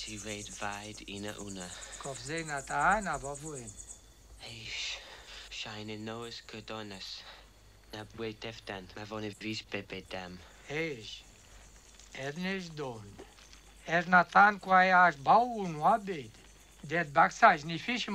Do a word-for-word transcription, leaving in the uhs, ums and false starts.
si reid vaid ina una. Kof ze Natan abavuen. Eish, shine noes kudonas. Na bwe deftan, ma von vis bebe dam. Eish. Ernes don. Er Natan kwayash bau un wabed. Det baksaj ni fish